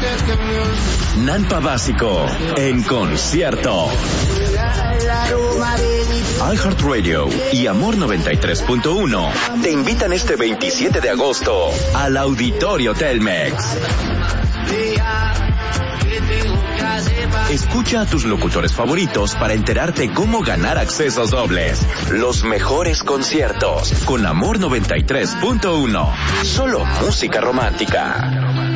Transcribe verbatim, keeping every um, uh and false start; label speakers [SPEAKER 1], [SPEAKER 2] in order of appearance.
[SPEAKER 1] Nampa Básico en concierto. iHeartRadio y Amor noventa y tres punto uno te invitan este veintisiete de agosto al Auditorio Telmex. Escucha a tus locutores favoritos para enterarte cómo ganar accesos dobles. Los mejores conciertos con Amor noventa y tres punto uno. Solo música romántica.